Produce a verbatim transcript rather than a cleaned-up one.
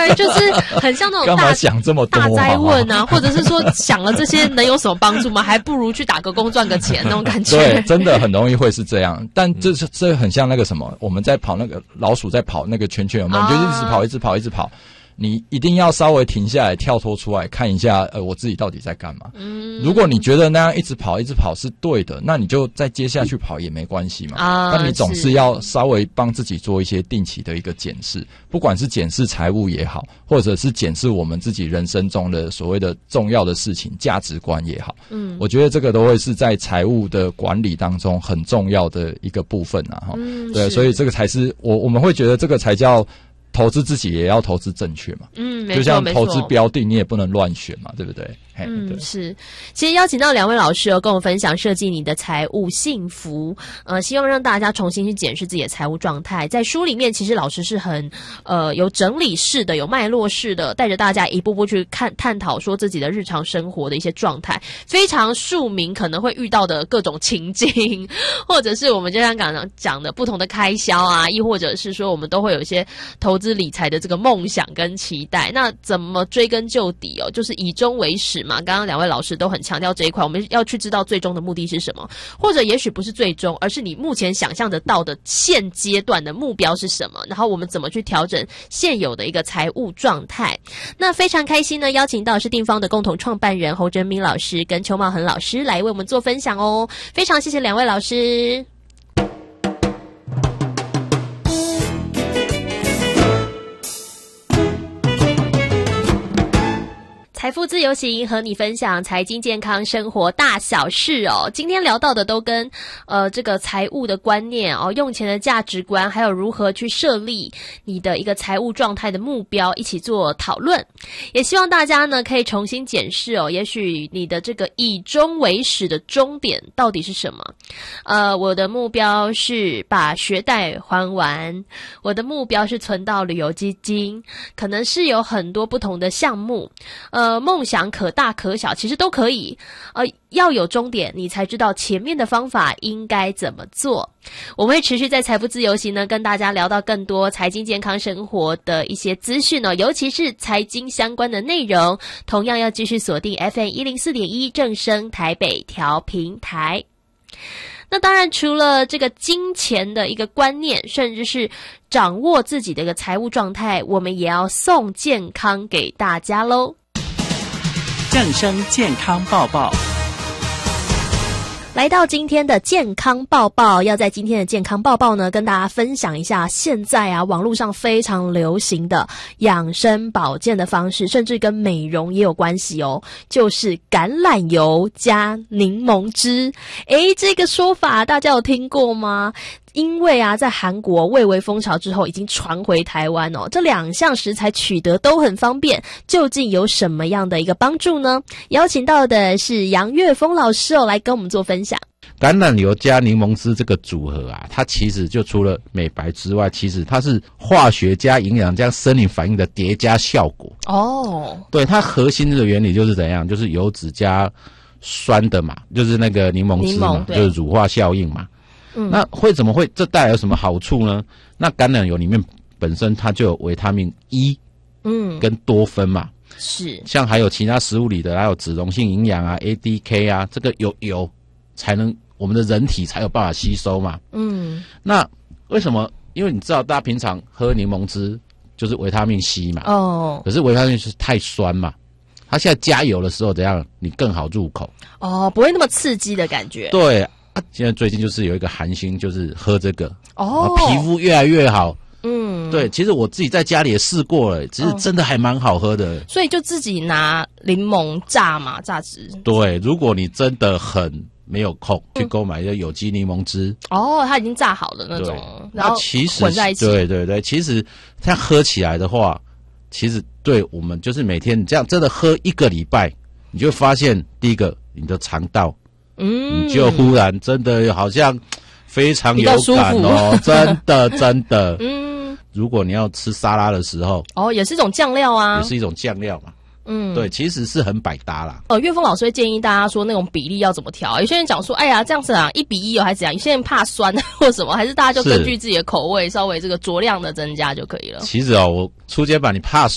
对，就是很像那种大干嘛想这么多、啊、 大灾问啊，或者是说想了这些能有什么帮助吗？还不如去打个工赚个钱那种感觉。 对，真的很容易会是这样。但这是这很像那个什么，我们在跑那个老鼠在跑那个圈圈，有没有？啊、你就一直跑，一直跑，一直跑。你一定要稍微停下来，跳脱出来看一下，呃，我自己到底在干嘛。嗯，如果你觉得那样一直跑一直跑是对的，那你就再接下去跑也没关系嘛。啊，那你总是要稍微帮自己做一些定期的一个检视，不管是检视财务也好，或者是检视我们自己人生中的所谓的重要的事情、价值观也好。嗯，我觉得这个都会是在财务的管理当中很重要的一个部分啊。哈、嗯，对，所以这个才是我我们会觉得这个才叫。投资自己也要投资正确嘛，嗯，没错，就像投资标的，你也不能乱选嘛，对不对？ 嗯，是。其实邀请到两位老师哦，跟我分享设计你的财务幸福，呃，希望让大家重新去检视自己的财务状态。在书里面，其实老师是很呃有整理式的、有脉络式的，带着大家一步步去看探讨说自己的日常生活的一些状态，非常庶民可能会遇到的各种情境，或者是我们就像刚刚讲的不同的开销啊，亦或者是说我们都会有一些投资理财的这个梦想跟期待。那怎么追根究底哦？就是以终为始嘛。刚刚两位老师都很强调这一块，我们要去知道最终的目的是什么，或者也许不是最终，而是你目前想象得到的现阶段的目标是什么，然后我们怎么去调整现有的一个财务状态。那非常开心呢，邀请到是定方的共同创办人侯真明老师跟邱茂恒老师来为我们做分享哦，非常谢谢两位老师。财富自由行和你分享财经健康生活大小事哦。今天聊到的都跟呃这个财务的观念哦，用钱的价值观，还有如何去设立你的一个财务状态的目标一起做讨论。也希望大家呢可以重新检视哦，也许你的这个以终为始的终点到底是什么？呃，我的目标是把学贷还完，我的目标是存到旅游基金，可能是有很多不同的项目，呃。呃，梦想可大可小，其实都可以。呃，要有终点，你才知道前面的方法应该怎么做。我们会持续在财富自由行呢，跟大家聊到更多财经健康生活的一些资讯哦，尤其是财经相关的内容。同样要继续锁定 F M 一零四点一正声台北调频台。那当然，除了这个金钱的一个观念，甚至是掌握自己的一个财务状态，我们也要送健康给大家咯。 正声健康报报， 来到今天的健康报报，要在今天的健康报报呢，跟大家分享一下现在啊网络上非常流行的养生保健的方式，甚至跟美容也有关系哦，就是橄榄油加柠檬汁。诶，这个说法大家有听过吗？因为啊，在韩国蔚为风潮之后，已经传回台湾哦。这两项食材取得都很方便，究竟有什么样的一个帮助呢？邀请到的是杨岳峰老师哦，来跟我们做分享。 橄榄油加柠檬汁这个组合啊，它其实就除了美白之外，其实它是化学加营养加生理反应的叠加效果哦。对，它核心的原理就是怎样，就是油脂加酸的嘛，就是那个柠檬汁嘛，就是乳化效应嘛。嗯、那会怎么会这带来有什么好处呢？那橄榄油里面本身它就有维他命 E， 嗯，跟多酚嘛，是像还有其他食物里的，还有脂溶性营养啊 A D K 啊，这个有油才能我们的人体才有办法吸收嘛。嗯，那为什么？因为你知道大家平常喝柠檬汁就是维他命 C 嘛，哦，可是维他命 C 太酸嘛，它现在加油的时候怎样？你更好入口哦，不会那么刺激的感觉。 对。现在最近就是有一个韩星，就是喝这个哦，皮肤越来越好。嗯，对，其实我自己在家里也试过了，其实真的还蛮好喝的。 所以就自己拿柠檬榨嘛，榨汁。 对，如果你真的很没有空，去购买一个有机柠檬汁。 哦，它已经榨好的那种，然后其实混在一起。 对对对，其实它喝起来的话，其实对我们就是每天这样真的喝一个礼拜，你就会发现第一个你的肠道。嗯，你就忽然真的好像非常有感哦，真的真的。嗯，如果你要吃沙拉的时候， 哦，也是一种酱料啊， 也是一种酱料嘛。嗯，对，其实是很百搭啦。 呃，岳峰老师会建议大家说那种比例要怎么调？有些人讲说，哎呀，这样子啊，一比一哦，还是怎样？有些人怕酸或什么，还是大家就根据自己的口味稍微这个酌量的增加就可以了。 其实哦，我初阶版你怕